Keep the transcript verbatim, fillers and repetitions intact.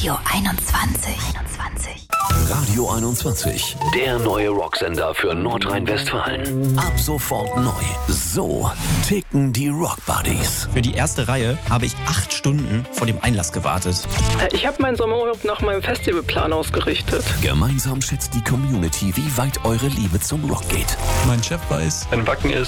Radio einundzwanzig. einundzwanzig. Radio einundzwanzig, der neue Rocksender für Nordrhein-Westfalen. Ab sofort neu. So ticken die Rock Buddies. Für die erste Reihe habe ich acht Stunden vor dem Einlass gewartet. Ich habe meinen Sommerurlaub nach meinem Festivalplan ausgerichtet. Gemeinsam schätzt die Community, wie weit eure Liebe zum Rock geht. Mein Chef weiß, wenn Wacken ist,